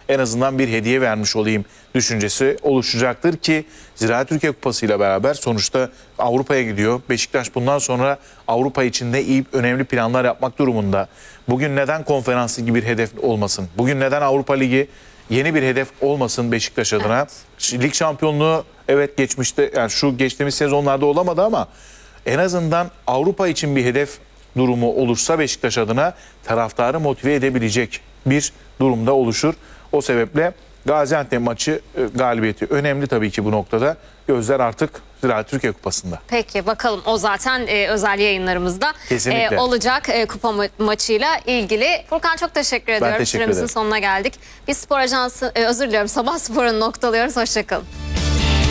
en azından bir hediye vermiş olayım düşüncesi oluşacaktır ki Ziraat Türkiye Kupası ile beraber sonuçta Avrupa'ya gidiyor. Beşiktaş bundan sonra Avrupa içinde iyi önemli planlar yapmak durumunda. Bugün neden konferans ligi bir hedef olmasın? Bugün neden Avrupa Ligi yeni bir hedef olmasın Beşiktaş adına? Evet. Lig şampiyonluğu evet geçmişte, yani şu geçtiğimiz sezonlarda olamadı ama en azından Avrupa için bir hedef durumu olursa Beşiktaş adına taraftarı motive edebilecek bir durumda oluşur. O sebeple Gaziantep maçı galibiyeti önemli tabii ki bu noktada. Gözler artık Ziraat Türkiye Kupası'nda. Peki bakalım, o zaten özel yayınlarımızda olacak kupa maçıyla ilgili. Furkan, çok teşekkür ediyorum. Teşekkür Süremizin ederim. sonuna geldik. Biz Spor Ajansı, özür diliyorum, Sabah Spor'u noktalıyoruz. Hoşçakalın.